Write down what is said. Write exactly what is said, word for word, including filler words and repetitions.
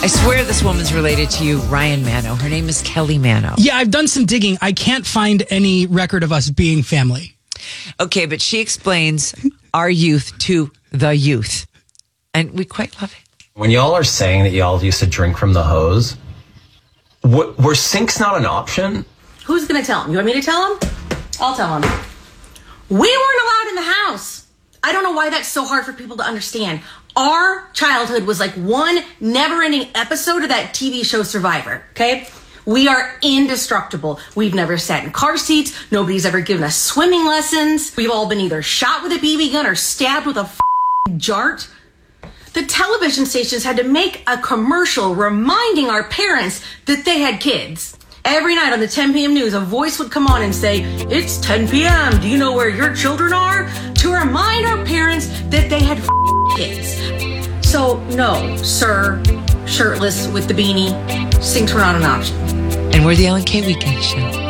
I swear this woman's related to you, Ryan Mano. Her name is Kelly Mano. Yeah, I've done some digging. I can't find any record of us being family. Okay, but she explains our youth to the youth. And we quite love it. When y'all are saying that y'all used to drink from the hose, w- were sinks not an option? Who's going to tell him? You want me to tell him? I'll tell him. We weren't allowed in the house. I don't know why that's so hard for people to understand. Our childhood was like one never-ending episode of that T V show Survivor, okay? We are indestructible. We've never sat in car seats. Nobody's ever given us swimming lessons. We've all been either shot with a B B gun or stabbed with a f***ing jart. The television stations had to make a commercial reminding our parents that they had kids. Every night on the ten p.m. news, a voice would come on and say, "It's ten p.m. Do you know where your children are?" To remind our parents that they had f***ing kids. So, no, sir, shirtless with the beanie, sinks were not an option. And we're the Ellen K Weekend Show.